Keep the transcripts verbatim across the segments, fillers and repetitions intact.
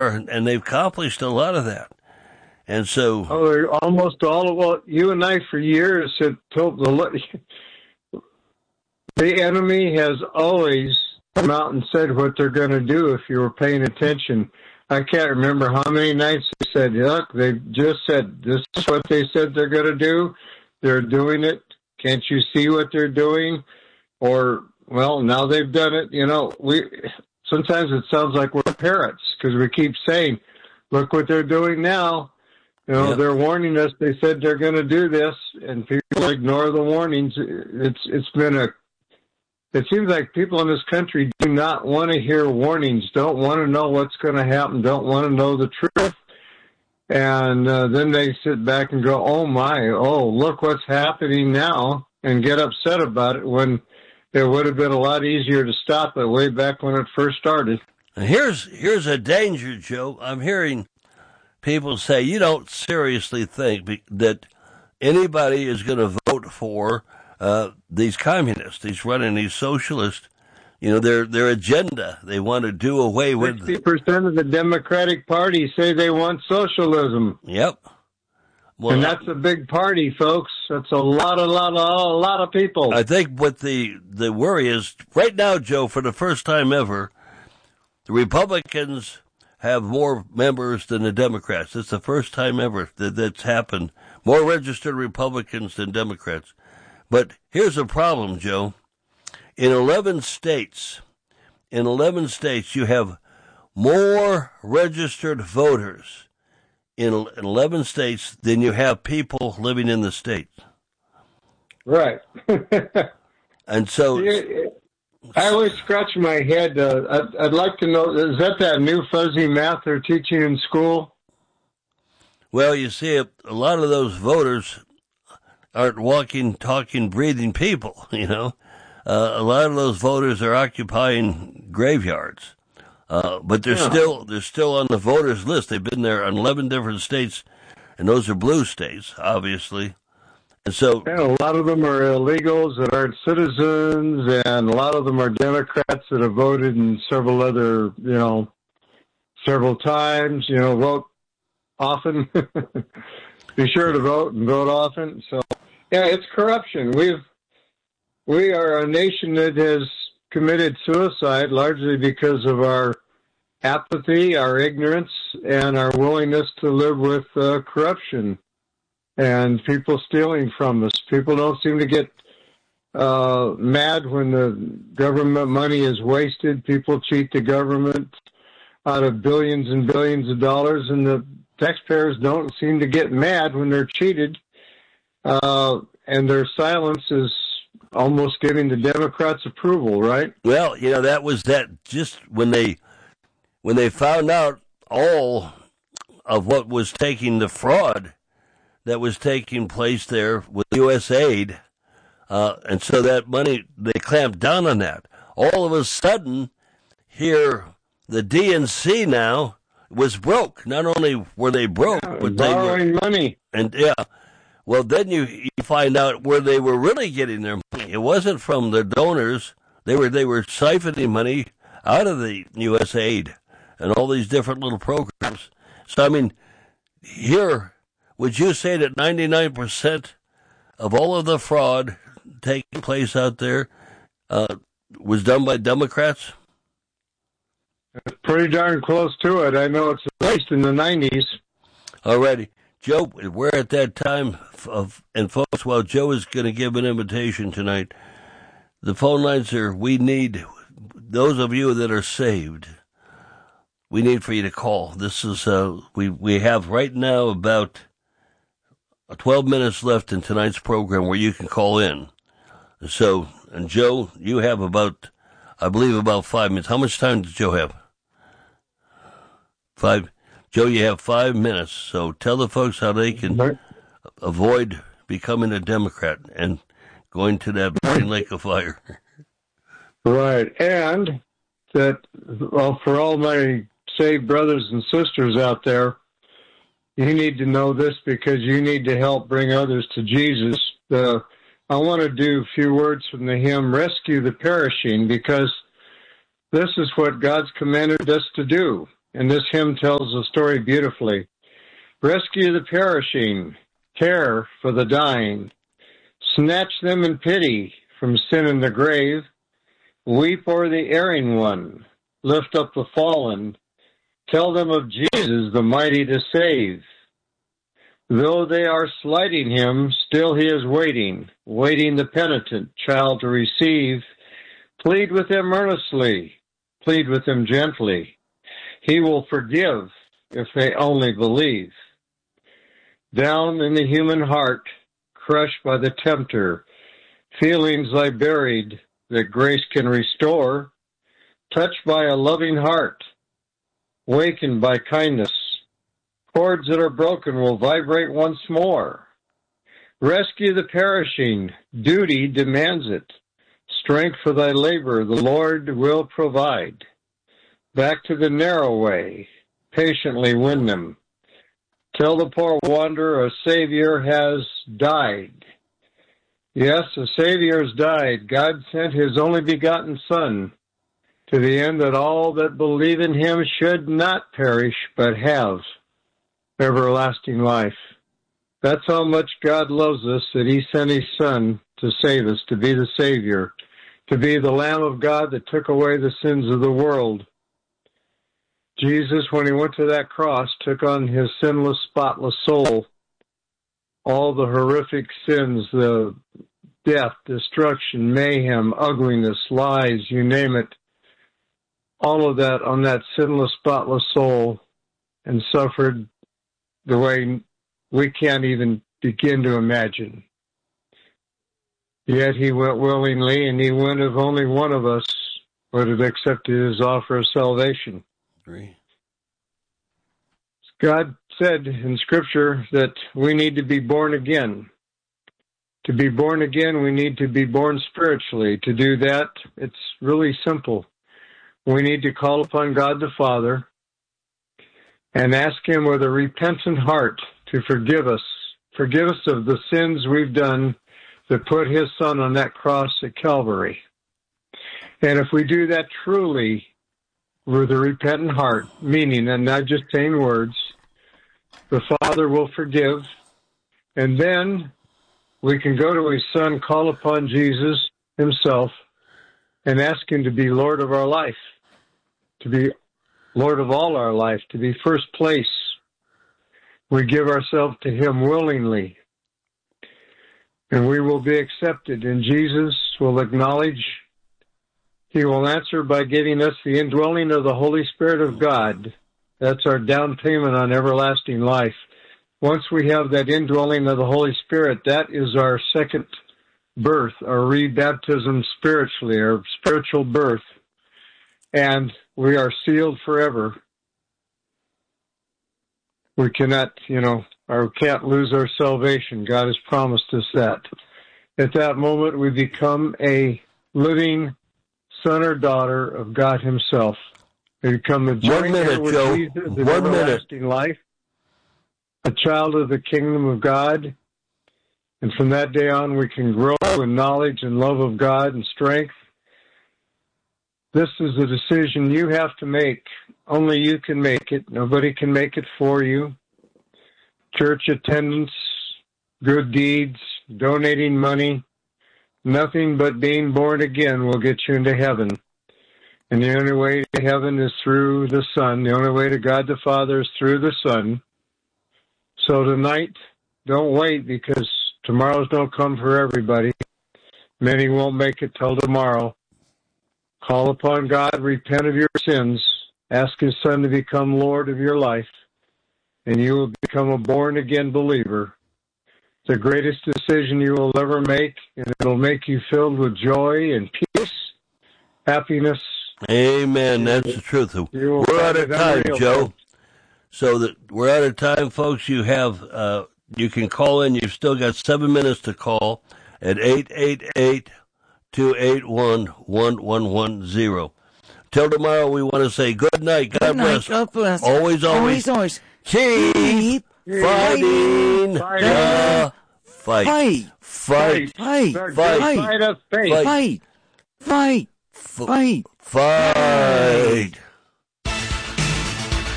are, and they've accomplished a lot of that. And so, oh, they're almost all of what you and I for years have told the the enemy has always come out and said what they're going to do. If you were paying attention, I can't remember how many nights they said, "Look, they just said this is what they said they're going to do. They're doing it. Can't you see what they're doing?" Or, well, now they've done it. You know, we sometimes it sounds like we're parrots because we keep saying, "Look what they're doing now." You know, yep. They're warning us. They said they're going to do this, and people ignore the warnings. It's it's been a. It seems like people in this country do not want to hear warnings. Don't want to know what's going to happen. Don't want to know the truth. And uh, then they sit back and go, "Oh my! Oh, look what's happening now," and get upset about it when it would have been a lot easier to stop it way back when it first started. And here's here's a danger, Joe. I'm hearing people say, you don't seriously think that anybody is going to vote for uh, these communists, these running these socialists, you know, their their agenda. They want to do away with... sixty percent of the Democratic Party say they want socialism. Yep. Well, and that's a big party, folks. That's a lot, a lot, a lot, a lot of people. I think what the, the worry is, right now, Joe, for the first time ever, the Republicans have more members than the Democrats. It's the first time ever that that's happened. More registered Republicans than Democrats. But here's a problem, Joe. In eleven states, in eleven states, you have more registered voters in eleven states than you have people living in the state. Right. And so... I always scratch my head. Uh, I'd, I'd like to know, is that that new fuzzy math they're teaching in school? Well, you see, a, a lot of those voters aren't walking, talking, breathing people, you know. Uh, a lot of those voters are occupying graveyards. Uh, but they're yeah. still they're still on the voters list. They've been there in eleven different states, and those are blue states, obviously. And so, and a lot of them are illegals that aren't citizens, and a lot of them are Democrats that have voted in several other, you know, several times, you know, vote often. Be sure to vote and vote often. So, yeah, it's corruption. We've, we are a nation that has committed suicide largely because of our apathy, our ignorance, and our willingness to live with uh, corruption. And people stealing from us. People don't seem to get uh, mad when the government money is wasted. People cheat the government out of billions and billions of dollars, and the taxpayers don't seem to get mad when they're cheated. Uh, and their silence is almost giving the Democrats approval, right? Well, you know, that was that just when they when they found out all of what was taking the fraud that was taking place there with U S aid, uh, and so that money, they clamped down on that. All of a sudden, here, the D N C now was broke. Not only were they broke, yeah, but they borrowing were... money. And, yeah, well, then you, you find out where they were really getting their money. It wasn't from the donors. They were, they were siphoning money out of the U S aid and all these different little programs. So, I mean, here... would you say that ninety-nine percent of all of the fraud taking place out there uh, was done by Democrats? It's pretty darn close to it. I know it's at least in the nineties. Alrighty. Joe, we're at that time of, and folks, while Joe is going to give an invitation tonight, the phone lines are, we need, those of you that are saved, we need for you to call. This is, uh, we, we have right now about twelve minutes left in tonight's program where you can call in. So, and Joe, you have about, I believe, about five minutes. How much time does Joe have? Five. Joe, you have five minutes. So tell the folks how they can right. avoid becoming a Democrat and going to that burning lake of fire. Right. And that, well, for all my saved brothers and sisters out there, you need to know this because you need to help bring others to Jesus. Uh, I want to do a few words from the hymn, Rescue the Perishing, because this is what God's commanded us to do. and this hymn tells the story beautifully. Rescue the perishing, care for the dying, snatch them in pity from sin and the grave, weep o'er the erring one, lift up the fallen, tell them of Jesus, the mighty to save. Though they are slighting him, still he is waiting, waiting the penitent child to receive. Plead with him earnestly, plead with him gently. He will forgive if they only believe. Down in the human heart, crushed by the tempter, feelings lie buried that grace can restore. Touched by a loving heart, wakened by kindness, chords that are broken will vibrate once more. Rescue the perishing, duty demands it. Strength for thy labor the Lord will provide. Back to the narrow way, patiently win them. Tell the poor wanderer a Savior has died. Yes, a Savior has died. God sent his only begotten Son, to the end that all that believe in him should not perish, but have everlasting life. That's how much God loves us, that he sent his Son to save us, to be the Savior, to be the Lamb of God that took away the sins of the world. Jesus, when he went to that cross, took on his sinless, spotless soul all the horrific sins, the death, destruction, mayhem, ugliness, lies, you name it, all of that on that sinless, spotless soul, and suffered the way we can't even begin to imagine. Yet he went willingly, and he went if only one of us would have accepted his offer of salvation. Agree. God said in Scripture that we need to be born again. To be born again, we need to be born spiritually. To do that, it's really simple. We need to call upon God the Father and ask him with a repentant heart to forgive us. Forgive us of the sins we've done that put his Son on that cross at Calvary. And if we do that truly with a repentant heart, meaning and not just saying words, the Father will forgive. And then we can go to his Son, call upon Jesus himself, and ask him to be Lord of our life, to be Lord of all our life, to be first place. We give ourselves to him willingly, and we will be accepted, and Jesus will acknowledge. He will answer by giving us the indwelling of the Holy Spirit of God. That's our down payment on everlasting life. Once we have that indwelling of the Holy Spirit, that is our second birth, our rebaptism spiritually, our spiritual birth. And we are sealed forever. We cannot, you know, or can't lose our salvation. God has promised us that. At that moment, we become a living son or daughter of God himself. We become a One minute, with Joe. Jesus in One everlasting minute. life, a child of the kingdom of God. And from that day on, we can grow in knowledge and love of God and strength. This is a decision you have to make. Only you can make it. Nobody can make it for you. Church attendance, good deeds, donating money, nothing but being born again will get you into heaven. And the only way to heaven is through the Son. The only way to God the Father is through the Son. So tonight, don't wait, because tomorrow's don't come for everybody. Many won't make it till tomorrow. Call upon God, repent of your sins, ask his Son to become Lord of your life, and you will become a born-again believer. The greatest decision you will ever make, and it'll make you filled with joy and peace, happiness. Amen. That's the truth. We're out of time, Joe. So that we're out of time, folks. You have uh, you can call in. You've still got seven minutes to call at eight eight eight, two eight one, one one one zero. Till tomorrow, we want to say good night. God Good night. bless. God bless. Always, always, always, always. keep, Keep fighting fighting. the fight. Fight. Fight. Fight. Fight. Fight. Fight of faith. Fight. Fight. Fight. Fight.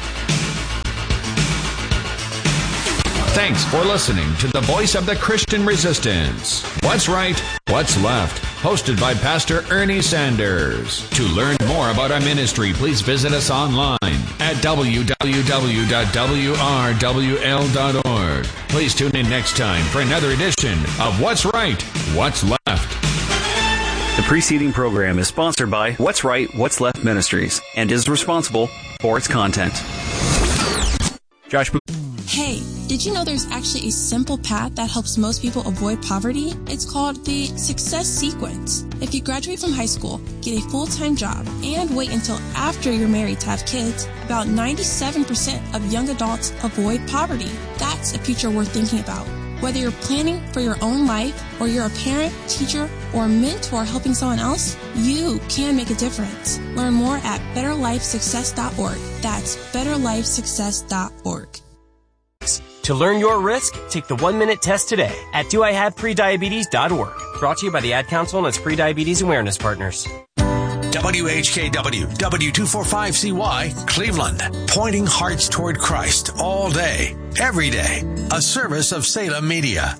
Thanks for listening to the voice of the Christian Resistance. What's Right, What's Left, hosted by Pastor Ernie Sanders. To learn more about our ministry, please visit us online at w w w dot w r w l dot org. Please tune in next time for another edition of What's Right, What's Left. The preceding program is sponsored by What's Right, What's Left Ministries and is responsible for its content. Josh. Hey, did you know there's actually a simple path that helps most people avoid poverty? It's called the Success Sequence. If you graduate from high school, get a full-time job, and wait until after you're married to have kids, about ninety-seven percent of young adults avoid poverty. That's a future worth thinking about. Whether you're planning for your own life, or you're a parent, teacher, or mentor helping someone else, you can make a difference. Learn more at better life success dot org. That's better life success dot org. To learn your risk, take the one-minute test today at do I have prediabetes dot org. Brought to you by the Ad Council and its Prediabetes Awareness Partners. W H K W, W two forty-five C Y, Cleveland. Pointing hearts toward Christ all day, every day. A service of Salem Media.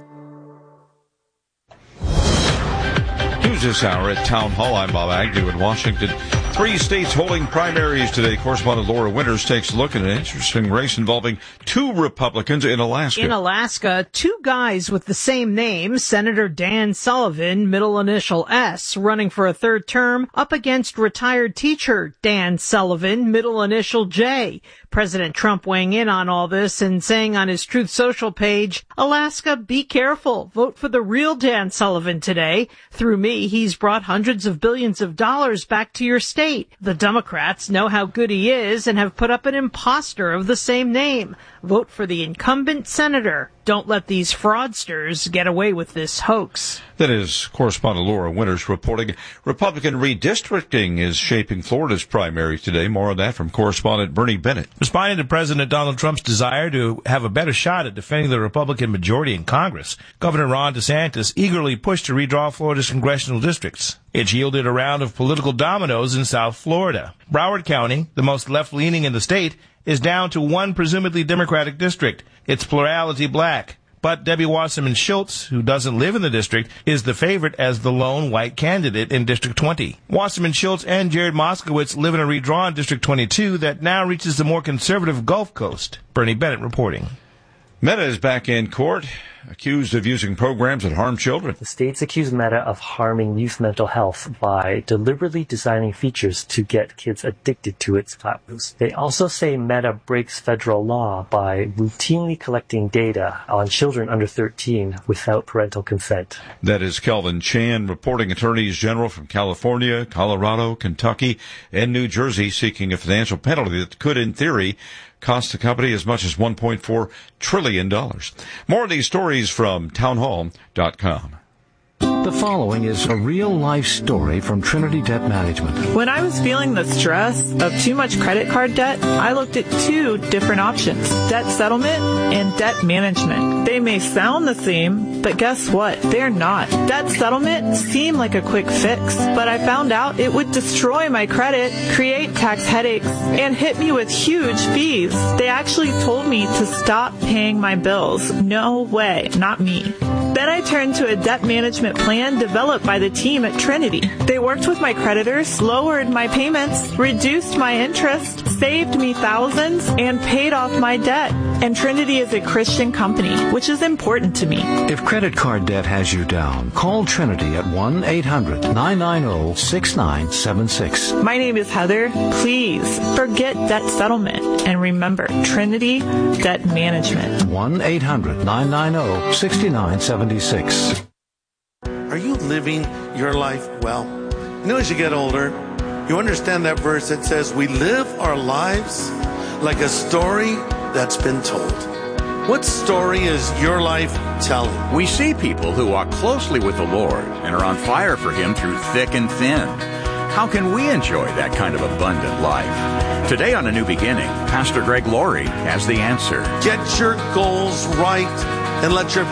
News this hour at Town Hall. I'm Bob Agnew in Washington. Three states holding primaries today. Correspondent Laura Winters takes a look at an interesting race involving two Republicans in Alaska. In Alaska, two guys with the same name, Senator Dan Sullivan, middle initial S, running for a third term, up against retired teacher Dan Sullivan, middle initial J. President Trump weighing in on all this and saying on his Truth Social page, Alaska, be careful. Vote for the real Dan Sullivan today. Through me, he's brought hundreds of billions of dollars back to your state. The Democrats know how good he is and have put up an imposter of the same name. Vote for the incumbent senator. Don't let these fraudsters get away with this hoax. That is correspondent Laura Winters reporting. Republican redistricting is shaping Florida's primary today. More on that from correspondent Bernie Bennett. Responding to President Donald Trump's desire to have a better shot at defending the Republican majority in Congress, Governor Ron DeSantis eagerly pushed to redraw Florida's congressional districts. It yielded a round of political dominoes in South Florida. Broward County, the most left-leaning in the state, is down to one presumably Democratic district. It's plurality black. But Debbie Wasserman Schultz, who doesn't live in the district, is the favorite as the lone white candidate in District twenty. Wasserman Schultz and Jared Moskowitz live in a redrawn District twenty-two that now reaches the more conservative Gulf Coast. Bernie Bennett reporting. Meta is back in court, accused of using programs that harm children. The states accuse Meta of harming youth mental health by deliberately designing features to get kids addicted to its platforms. They also say Meta breaks federal law by routinely collecting data on children under thirteen without parental consent. That is Kelvin Chan reporting. Attorneys general from California, Colorado, Kentucky, and New Jersey seeking a financial penalty that could, in theory, cost the company as much as one point four trillion dollars. More of these stories from town hall dot com. The following is a real-life story from Trinity Debt Management. When I was feeling the stress of too much credit card debt, I looked at two different options, debt settlement and debt management. They may sound the same, but guess what? They're not. Debt settlement seemed like a quick fix, but I found out it would destroy my credit, create tax headaches, and hit me with huge fees. They actually told me to stop paying my bills. No way, not me. Then I turned to a debt management plan developed by the team at Trinity. They worked with my creditors, lowered my payments, reduced my interest, saved me thousands, and paid off my debt. And Trinity is a Christian company, which is important to me. If credit card debt has you down, call Trinity at one eight hundred nine nine zero six nine seven six. My name is Heather. Please forget debt settlement and remember Trinity Debt Management. one eight hundred nine nine zero six nine seven six. Are you living your life well? You know, as you get older, you understand that verse that says we live our lives like a story that's been told. What story is your life telling? We see people who walk closely with the Lord and are on fire for Him through thick and thin. How can we enjoy that kind of abundant life? Today on A New Beginning, Pastor Greg Laurie has the answer. Get your goals right and let your